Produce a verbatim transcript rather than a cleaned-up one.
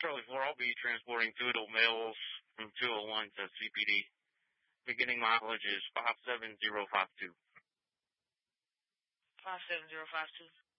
Charlie four, I'll be transporting two adult males from two oh one to C P D. Beginning mileage is five seven zero five two. five seven zero five two.